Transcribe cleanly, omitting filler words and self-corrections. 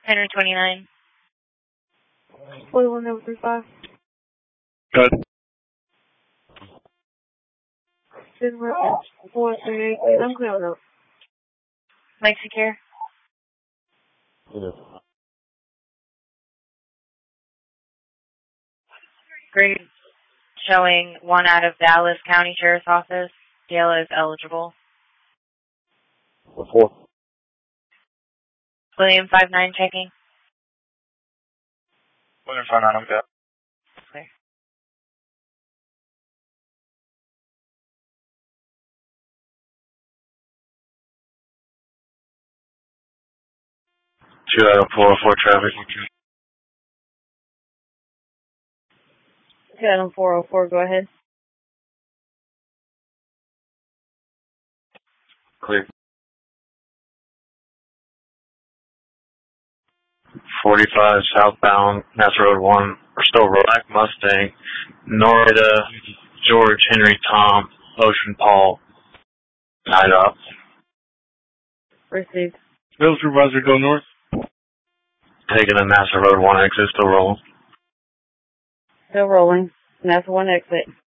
Henry 29. 41-35. Good. Denver, 438. I'm clear with it. Mike Secure. Yeah. Grade showing 1 out of Dallas County Sheriff's Office. Dale is eligible. What for? William 59 checking. William 59, I'm good. Clear. Two out of 404 traffic. 404, go ahead. Clear. 45 southbound, Mass Road 1, Bristol Road, Black Mustang, Norita, George, Henry, Tom, Ocean, Paul, tied up. Received. Field supervisor, go north. Taking a Mass Road 1 exit, still rolling. Still rolling. That's one exit.